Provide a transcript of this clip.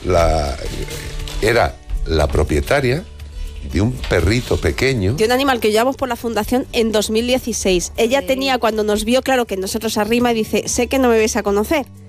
era la propietaria de un perrito pequeño. De un animal que llevamos por la fundación en 2016. Ella tenía, cuando nos vio, claro que nosotros arrima, y dice, sé que no me vais a conocer.